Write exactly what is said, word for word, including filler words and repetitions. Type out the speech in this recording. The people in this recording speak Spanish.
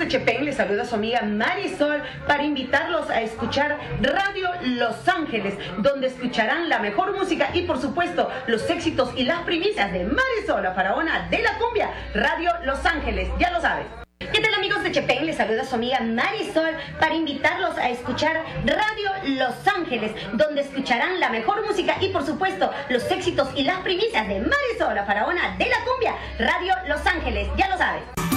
de Chepén, les saluda su amiga Marisol para invitarlos a escuchar Radio Los Ángeles, donde escucharán la mejor música y por supuesto los éxitos y las primicias de Marisol, la faraona de la cumbia. Radio Los Ángeles, ya lo sabes. ¿Qué tal, amigos de Chepén? Les saluda su amiga Marisol para invitarlos a escuchar Radio Los Ángeles, donde escucharán la mejor música y por supuesto los éxitos y las primicias de Marisol, la faraona de la cumbia. Radio Los Ángeles, ya lo sabes.